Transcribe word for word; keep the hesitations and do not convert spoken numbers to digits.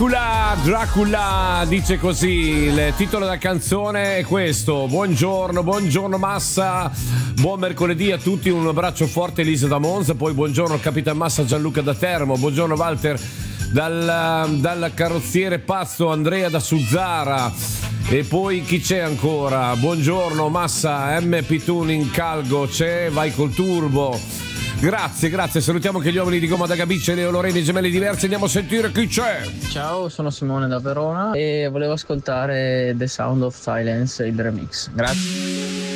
Dracula, Dracula dice così, il titolo della canzone è questo. Buongiorno, buongiorno Massa, buon mercoledì a tutti, un abbraccio forte Elisa da Monza, poi buongiorno Capitan Massa Gianluca da Termo, buongiorno Walter dal, dal carrozziere pazzo Andrea da Suzzara. E poi chi c'è ancora? Buongiorno Massa, M P Tuning Calgo, c'è, vai col turbo. Grazie, grazie, salutiamo anche gli uomini di Gomma da Gabice, Leo Loreni, gemelli diversi, andiamo a sentire chi c'è. Ciao, sono Simone da Verona e volevo ascoltare The Sound of Silence, il remix. Grazie.